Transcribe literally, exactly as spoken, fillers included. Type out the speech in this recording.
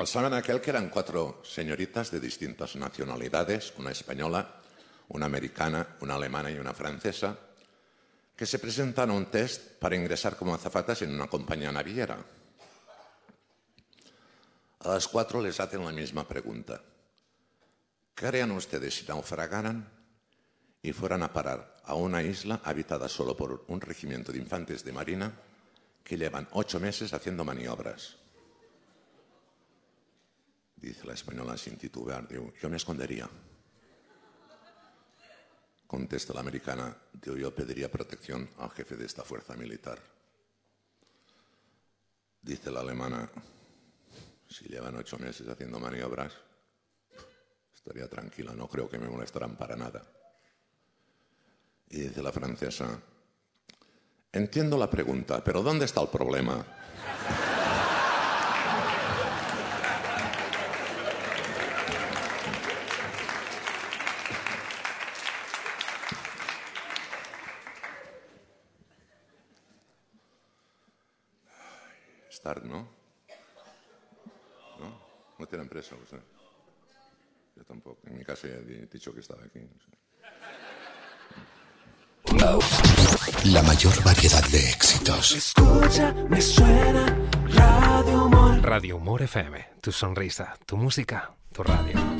Pasaban aquel que eran cuatro señoritas de distintas nacionalidades, una española, una americana, una alemana y una francesa, que se presentan a un test para ingresar como azafatas en una compañía naviera. A las cuatro les hacen la misma pregunta. ¿Qué harían ustedes si naufragaran y fueran a parar a una isla habitada solo por un regimiento de infantes de marina que llevan ocho meses haciendo maniobras? Dice la española sin titubear, digo, yo me escondería. Contesta la americana, digo, yo pediría protección al jefe de esta fuerza militar. Dice la alemana, si llevan ocho meses haciendo maniobras, estaría tranquila, no creo que me molestarán para nada. Y dice la francesa, entiendo la pregunta, pero ¿dónde está el problema? Start, ¿no? ¿No? No tienen presa, usted. Yo tampoco. En mi caso ya he dicho que estaba aquí. No sé. La mayor variedad de éxitos. Escucha, me suena Radio Humor. Radio Humor F M. Tu sonrisa, tu música, tu radio.